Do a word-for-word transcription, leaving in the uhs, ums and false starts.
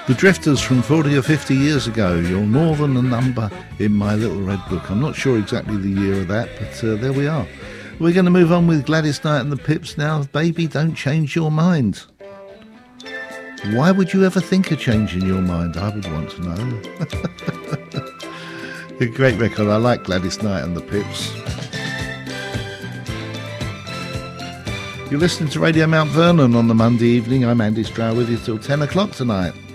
The Drifters from forty or fifty years ago. You're more than a number in my little red book. I'm not sure exactly the year of that, but uh, there we are. We're going to move on with Gladys Knight and the Pips now. Baby, don't change your mind. Why would you ever think of changing your mind? I would want to know. A great record. I like Gladys Knight and the Pips. You're listening to Radio Mount Vernon on the Monday evening. I'm Andy Stroud with you till ten o'clock tonight.